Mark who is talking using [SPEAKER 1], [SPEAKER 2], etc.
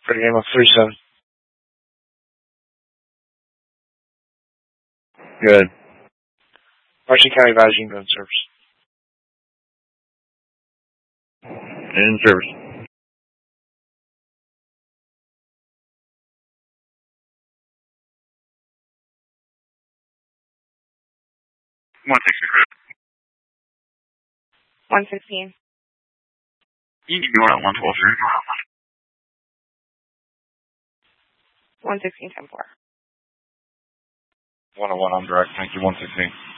[SPEAKER 1] For the game of 3-7.
[SPEAKER 2] Good.
[SPEAKER 1] Washington County Visine gun service.
[SPEAKER 2] In service.
[SPEAKER 3] $116.
[SPEAKER 2] You can go out 112, sir.
[SPEAKER 3] 116, 10-4.
[SPEAKER 2] 101 on direct. Thank you, 116.